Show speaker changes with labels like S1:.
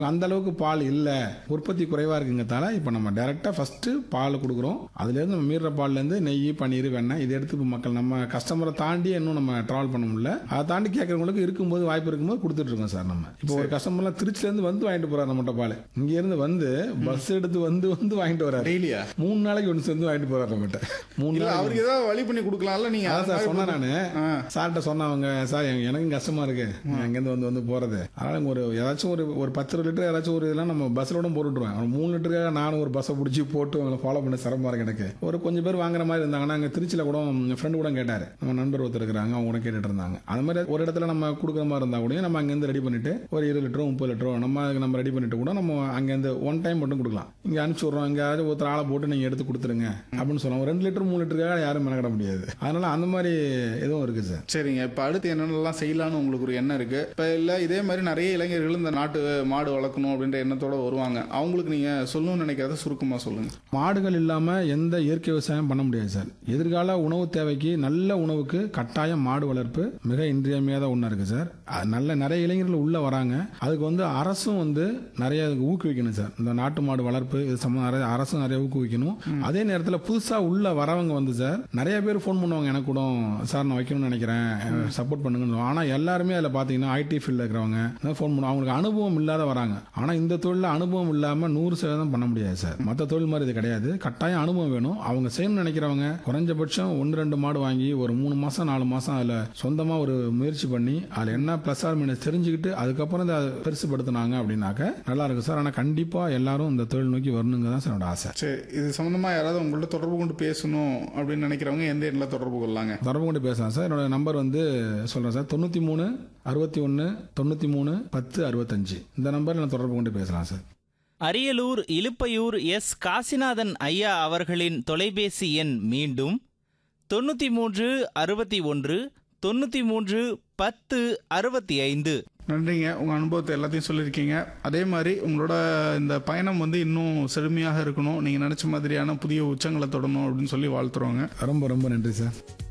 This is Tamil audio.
S1: அந்த அளவுக்கு பால் இல்ல, உற்பத்தி குறைவா இருக்குங்கிறதால இப்ப நம்ம டைரக்டா ஃபர்ஸ்ட் பால் கொடுக்குறோம். அதுல இருந்து நம்ம மீற பால்ல இருந்து நெய், பன்னீர், வெண்ணெய் இதை எடுத்து இப்ப மக்கள் நம்ம கஸ்டமரை தாண்டி இன்னும் நம்ம டிராவல் பண்ண முடியல. அதை தாண்டி கேட்கறவங்களுக்கு இருக்கும்போது வாய்ப்பு இருக்கும்போது கொடுத்துட்டு இருக்கோம் சார். நம்ம இப்போ ஒரு கஸ்டமர்லாம் திருச்சில இருந்து வந்து வாங்கிட்டு போறாரு நம்மகிட்ட பால். இங்க இருந்து வந்து பஸ் எடுத்து வந்து வாங்கிட்டு வராரு.
S2: டெய்லியா
S1: 3 நாளைக்கு ஒன்று சேர்ந்து வாங்கிட்டு போறாரு நம்மகிட்ட. 3
S2: இல்ல
S1: நாளைக்கு
S2: அவருக்கு ஏதாவது வழி பண்ணி கொடுக்கலாம்ல நீங்க?
S1: அதான் சார் சொன்னேன் நானு. சார்கிட்ட சொன்னவங்க, சார் எனக்கும் கஷ்டமா இருக்கு அங்கேருந்து வந்து போறது. அதனால ஏதாச்சும் ஒரு 10 லிட்டர் ஏதாச்சும் ஒரு இதெல்லாம் நம்ம பஸ்ஸோட போட்டுருவேன். 3 லிட்டருக்காக நானும் ஒரு பஸ்ஸை பிடிச்சி போட்டு அவங்களை ஃபாலோ பண்ண சிரமமா இருக்கு எனக்கு. ஒரு கொஞ்சம் பேர் வாங்குற மாதிரி இருந்தாங்கன்னா அங்கே திருச்சியில் கூட ஃப்ரெண்டு கூட கேட்டாரு, நம்ம நண்பர் ஒருத்தர் இருக்கிறாங்க, அவங்க கூட கேட்டுட்டு இருந்தாங்க. அது மாதிரி ஒரு இடத்துல நம்ம கொடுக்குற மாதிரி இருந்தா கூட நம்ம அங்கேருந்து ரெடி பண்ணிட்டு ஒரு 20 லிட்டரோ 30 லிட்டரோ நம்ம ரெடி பண்ணிட்டு கூட நம்ம அங்கேருந்து ஒன் டைம் மட்டும் கொடுக்கலாம். இங்கே அனுப்பிச்சு விட்றோம், எங்கேயாவது ஒருத்தர் ஆளை போட்டு நீங்கள் எடுத்து கொடுத்துருங்க அப்படின்னு சொல்லுவோம். 2 லிட்டர் 3 லிட்டருக்காக யாரும் மெனக்கிட முடியாது. அதனால அந்த மாதிரி எதுவும் இருக்கு சார்.
S2: சரிங்க. இப்போ அடுத்து என்னென்னலாம் செய்யலாம்னு உங்களுக்கு ஒரு எண்ணம் இருக்கு? இப்போ இல்லை இதே மாதிரி நிறைய இளைஞர்கள் இந்த நாட்டு மாடு வளர்க்கணும் அப்படின்ற எண்ணத்தோட வருவாங்க. அவங்களுக்கு நீங்க சொல்லணும்னு நினைக்கிறத சுருக்கமா சொல்லுங்க.
S1: மாடுகள் இல்லாம எந்த இயற்கை விவசாயம் பண்ண முடியாது சார். எதிர்கால உணவு தேவைக்கு நல்ல உணவுக்கு கட்டாயம் மாடு வளர்ப்பு மிக இன்றியமையாத ஒண்ணா இருக்கு சார். நிறைய இளைஞர்கள் உள்ள வராங்க. அதுக்கு அரசும் நிறைய ஊக்குவிக்கணும் சார். இந்த நாட்டு மாடு வளர்ப்பு இது அரசும் நிறைய ஊக்குவிக்கணும். அதே நேரத்தில் புதுசா உள்ள வரவங்க சார் நிறைய பேர் ஃபோன் பண்ணுவாங்க, எனக்கு கூட சார் நான் வைக்கணும்னு நினைக்கிறேன், சப்போர்ட் பண்ணுங்க. ஆனா எல்லாருமே அதில் பாத்தீங்கன்னா ஐடி ஃபீல்ட்ல இருக்கிறவங்க ஃபோன் பண்ணுவாங்க. அவங்களுக்கு அனுபவம் இல்லாத வராங்க. ஆனா இந்த தொழில அனுபவம் இல்லாம 100% பண்ண முடியாது சார். மற்ற தொழில் மாதிரி இது கிடையாது. கட்டாயம் அனுபவம் வேணும். அவங்க செய்யணும்னு நினைக்கிறவங்க குறைஞ்சபட்சம் 1-2 மாடு வாங்கி ஒரு 3 மாசம் 4 மாசம் அதுல சொந்தமா ஒரு முயற்சி பண்ணி அதுல என்ன பிளஸ் ஆர் மைனஸ் தெரிஞ்சுக்கிட்டு அதுக்கப்புறம் இதை பெருசுபடுத்தினாங்க அப்படின்னாக்க நல்லா இருக்கும் சார். ஆனா கண்டிப்பா எல்லாரும் இந்த தொழில் நோக்கி வரணுங்க தான் சார் என்னோட ஆசை.
S2: சரி, இது சம்பந்தமா யாராவது உங்கள்ட்ட தொடர்பு கொண்டு பேசணும் அப்படின்னு நினைக்கிறவங்க எந்த எண்ணில தொடர்பு கொள்ளலாங்க?
S1: தொடர்பு கொண்டு பேசலாம் சார். என்னோட நம்பர் சொல்றேன் சார், 93 61 93 10 65. இந்த நம்பர்ல நான் தொடர்பு கொண்டு பேசலாம் சார்.
S3: அரியலூர் இலுப்பையூர் எஸ் காசிநாதன் ஐயா அவர்களின் தொலைபேசி எண் மீண்டும் 93 61 93 10 65.
S2: நன்றிங்க. உங்கள் அனுபவத்தை எல்லாத்தையும் சொல்லியிருக்கீங்க. அதே மாதிரி உங்களோட இந்த பயணம் இன்னும் செழுமையாக இருக்கணும், நீங்கள் நினச்ச மாதிரியான புதிய உச்சங்களை தொடணும் அப்படின்னு சொல்லி வாழ்த்துறோங்க.
S1: ரொம்ப ரொம்ப நன்றி சார்.